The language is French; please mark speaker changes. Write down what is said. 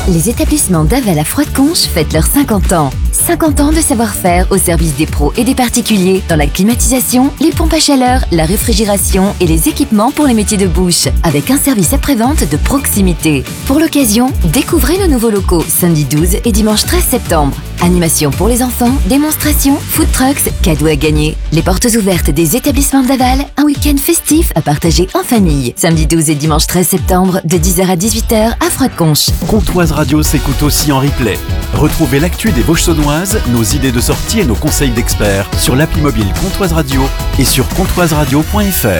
Speaker 1: Les établissements Daval à Froide-Conche fêtent leurs 50 ans. 50 ans de savoir-faire au service des pros et des particuliers dans la climatisation, les pompes à chaleur, la réfrigération et les équipements pour les métiers de bouche, avec un service après-vente de proximité. Pour l'occasion, découvrez nos nouveaux locaux samedi 12 et dimanche 13 septembre. Animation pour les enfants, démonstration, food trucks, cadeaux à gagner. Les portes ouvertes des établissements Daval, un week-end festif à partager en famille. Samedi 12 et dimanche 13 septembre, de 10h à 18h à Froide-Conche.
Speaker 2: Comtoise Radio s'écoute aussi en replay. Retrouvez l'actu des Vosges-Saunoises, nos idées de sortie et nos conseils d'experts sur l'appli mobile Comtoise Radio et sur comtoiseradio.fr.